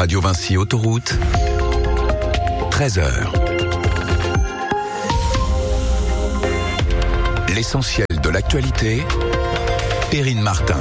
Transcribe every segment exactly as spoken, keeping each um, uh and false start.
Radio Vinci Autoroute, treize heures. L'essentiel de l'actualité, Perrine Martin.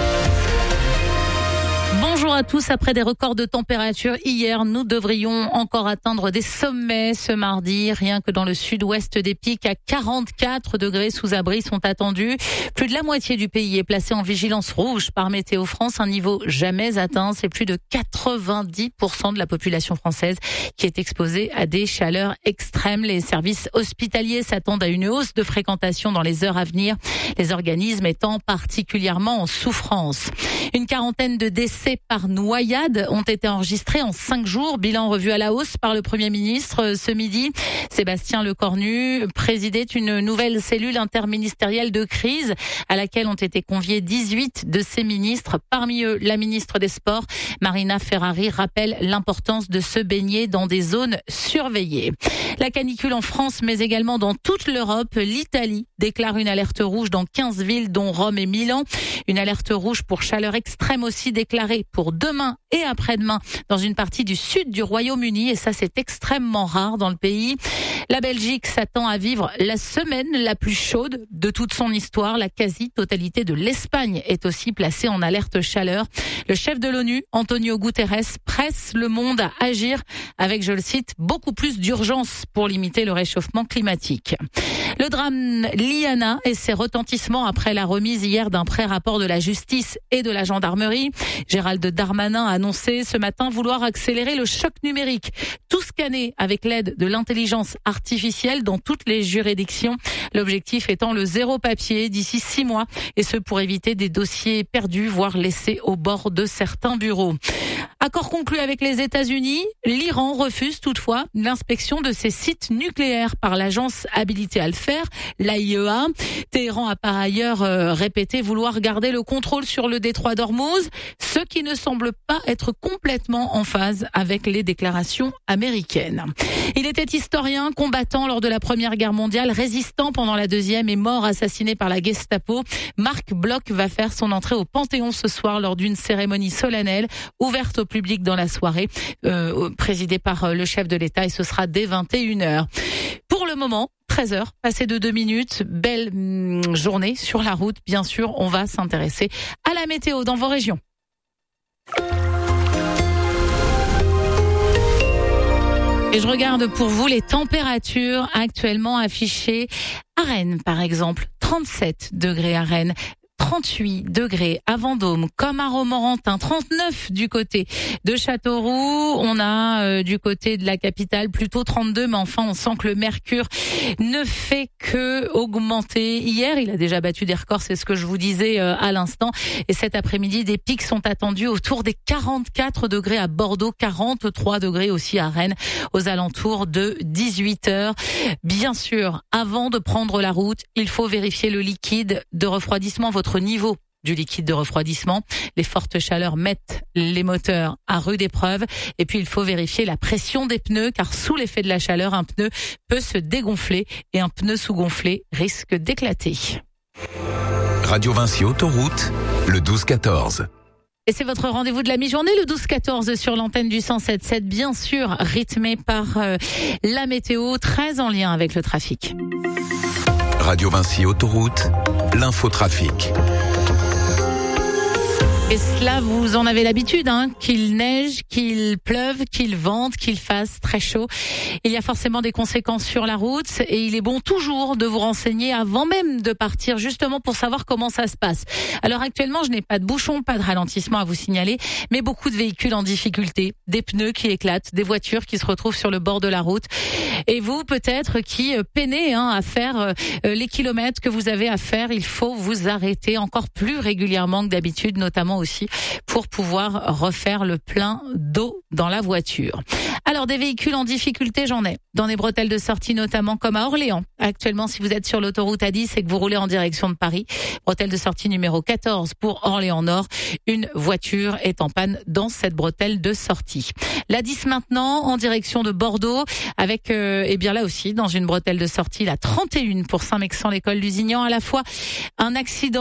Bonjour à tous. Après des records de température hier, nous devrions encore atteindre des sommets ce mardi. Rien que dans le sud-ouest, des pics à quarante-quatre degrés sous abri sont attendus. Plus de la moitié du pays est placé en vigilance rouge par Météo France, un niveau jamais atteint. C'est plus de quatre-vingt-dix pour cent de la population française qui est exposée à des chaleurs extrêmes. Les services hospitaliers s'attendent à une hausse de fréquentation dans les heures à venir, les organismes étant particulièrement en souffrance. Une quarantaine de décès par noyade ont été enregistrés en cinq jours. Bilan revu à la hausse par le Premier ministre ce midi. Sébastien Lecornu présidait une nouvelle cellule interministérielle de crise à laquelle ont été conviés dix-huit de ses ministres. Parmi eux, la ministre des Sports, Marina Ferrari, rappelle l'importance de se baigner dans des zones surveillées. La canicule en France, mais également dans toute l'Europe. L'Italie déclare une alerte rouge dans quinze villes, dont Rome et Milan. Une alerte rouge pour chaleur extrême aussi déclarée pour demain et après-demain dans une partie du sud du Royaume-Uni. Et ça, c'est extrêmement rare dans le pays. La Belgique s'attend à vivre la semaine la plus chaude de toute son histoire. La quasi-totalité de l'Espagne est aussi placée en alerte chaleur. Le chef de l'ONU, Antonio Guterres, presse le monde à agir avec, je le cite, beaucoup plus d'urgence pour limiter le réchauffement climatique. Le drame Liana et ses retentissements après la remise hier d'un pré-rapport de la justice et de la gendarmerie. Gérald Darmanin a annoncé ce matin vouloir accélérer le choc numérique. Tout scanner avec l'aide de l'intelligence artificielle dans toutes les juridictions. L'objectif étant le zéro papier d'ici six mois. Et ce pour éviter des dossiers perdus, voire laissés au bord de certains bureaux. Accord conclu avec les États-Unis. L'Iran refuse toutefois l'inspection de ses sites nucléaires par l'agence habilitée à le faire, l'A I E A. Téhéran a par ailleurs euh, répété vouloir garder le contrôle sur le détroit d'Ormuz, ce qui ne semble pas être complètement en phase avec les déclarations américaines. Il était historien, combattant lors de la Première Guerre mondiale, résistant pendant la Deuxième et mort assassiné par la Gestapo. Marc Bloch va faire son entrée au Panthéon ce soir lors d'une cérémonie solennelle ouverte au public dans la soirée, euh, présidée par le chef de l'État, et ce sera dès vingt et une heures. Pour le moment, treize heures, passé de deux minutes, belle hum, journée sur la route. Bien sûr, on va s'intéresser à la météo dans vos régions. Et je regarde pour vous les températures actuellement affichées à Rennes, par exemple. trente-sept degrés à Rennes. trente-huit degrés à Vendôme, comme à Romorantin, trente-neuf du côté de Châteauroux. On a euh, du côté de la capitale plutôt trente-deux, mais enfin on sent que le mercure ne fait que augmenter. Hier, il a déjà battu des records, c'est ce que je vous disais euh, à l'instant. Et cet après-midi, des pics sont attendus autour des quarante-quatre degrés à Bordeaux, quarante-trois degrés aussi à Rennes, aux alentours de dix-huit heures. Bien sûr, avant de prendre la route, il faut vérifier le liquide de refroidissement, votre niveau du liquide de refroidissement. Les fortes chaleurs mettent les moteurs à rude épreuve. Et puis, il faut vérifier la pression des pneus, car sous l'effet de la chaleur, un pneu peut se dégonfler et un pneu sous-gonflé risque d'éclater. Radio Vinci Autoroute, le douze quatorze. Et c'est votre rendez-vous de la mi-journée, le douze quatorze sur l'antenne du cent sept sept, bien sûr, rythmé par euh, la météo, très en lien avec le trafic. Radio Vinci Autoroute, l'infotrafic. Et cela, vous en avez l'habitude, hein, qu'il neige, qu'il pleuve, qu'il vente, qu'il fasse très chaud. Il y a forcément des conséquences sur la route et il est bon toujours de vous renseigner avant même de partir, justement pour savoir comment ça se passe. Alors actuellement, je n'ai pas de bouchon, pas de ralentissement à vous signaler, mais beaucoup de véhicules en difficulté, des pneus qui éclatent, des voitures qui se retrouvent sur le bord de la route. Et vous, peut-être, qui peinez hein, à faire euh, les kilomètres que vous avez à faire, il faut vous arrêter encore plus régulièrement que d'habitude, notamment aussi pour pouvoir refaire le plein d'eau dans la voiture. Alors, des véhicules en difficulté, j'en ai. Dans des bretelles de sortie, notamment comme à Orléans. Actuellement, si vous êtes sur l'autoroute A dix et que vous roulez en direction de Paris, bretelle de sortie numéro quatorze pour Orléans-Nord, une voiture est en panne dans cette bretelle de sortie. L'A dix maintenant, en direction de Bordeaux, avec, euh, eh bien là aussi, dans une bretelle de sortie, la trente et un pour Saint-Mexan, l'école Lusignan, à la fois un accident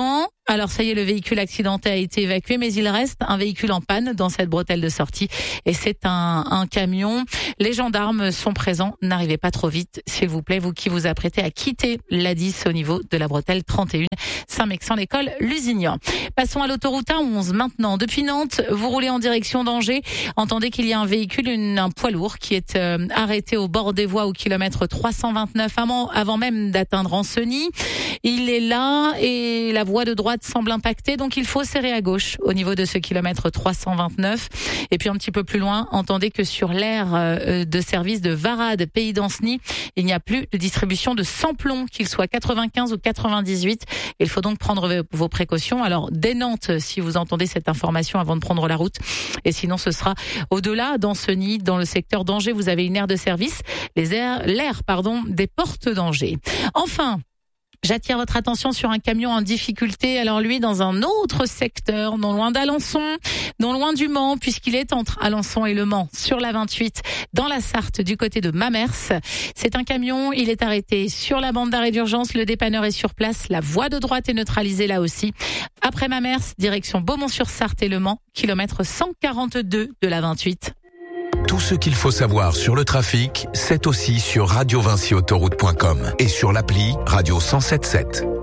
Alors ça y est, le véhicule accidenté a été évacué, mais il reste un véhicule en panne dans cette bretelle de sortie et c'est un, un camion. Les gendarmes sont présents, n'arrivez pas trop vite, s'il vous plaît, vous qui vous apprêtez à quitter l'A dix au niveau de la bretelle trente et un, Saint-Mexan-l'École, Lusignan. Passons à l'autoroute A onze maintenant. Depuis Nantes, vous roulez en direction d'Angers. Entendez qu'il y a un véhicule, une, un poids lourd qui est euh, arrêté au bord des voies au kilomètre trois cent vingt-neuf avant, avant même d'atteindre Ancenis. Il est là et la voie de droite semble impactée, donc il faut serrer à gauche au niveau de ce kilomètre trois cent vingt-neuf. Et puis un petit peu plus loin, entendez que sur l'aire euh, de service de Varade, Pays d'Anceny, il n'y a plus de distribution de samplon, qu'il soit quatre-vingt-quinze ou quatre-vingt-dix-huit. Il faut donc prendre vos précautions. Alors dès Nantes, si vous entendez cette information avant de prendre la route, et sinon ce sera au-delà d'Ancenis, dans le secteur d'Angers, vous avez une aire de service, les aires, l'aire pardon, des portes d'Angers. Enfin, j'attire votre attention sur un camion en difficulté. Alors lui, dans un autre secteur, non loin d'Alençon, non loin du Mans, puisqu'il est entre Alençon et Le Mans, sur la vingt-huit, dans la Sarthe, du côté de Mamers. C'est un camion, il est arrêté sur la bande d'arrêt d'urgence, le dépanneur est sur place, la voie de droite est neutralisée là aussi. Après Mamers, direction Beaumont-sur-Sarthe et Le Mans, kilomètre cent quarante-deux de la vingt-huit. Tout ce qu'il faut savoir sur le trafic, c'est aussi sur radio vinci autoroute point com et sur l'appli Radio cent sept sept.